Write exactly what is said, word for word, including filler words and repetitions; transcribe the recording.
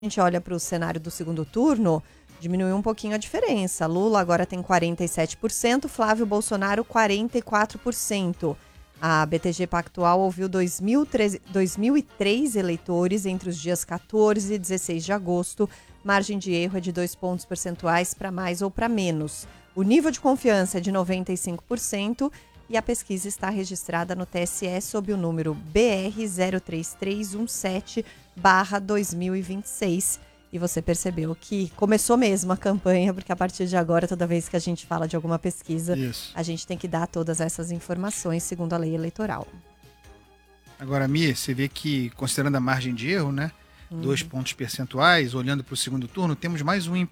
A gente olha para o cenário do segundo turno, diminuiu um pouquinho a diferença. Lula agora tem quarenta e sete por cento, Flávio Bolsonaro quarenta e quatro por cento. A B T G Pactual ouviu dois mil e três eleitores entre os dias quatorze e dezesseis de agosto. Margem de erro é de dois pontos percentuais para mais ou para menos. O nível de confiança é de noventa e cinco por cento e a pesquisa está registrada no T S E sob o número B R zero três três um sete barra dois mil e vinte e seis. E você percebeu que começou mesmo a campanha, porque a partir de agora, toda vez que a gente fala de alguma pesquisa, Isso. a gente tem que dar todas essas informações segundo a lei eleitoral. Agora, Mi, você vê que, considerando a margem de erro, né, hum. dois pontos percentuais, olhando para o segundo turno, temos mais um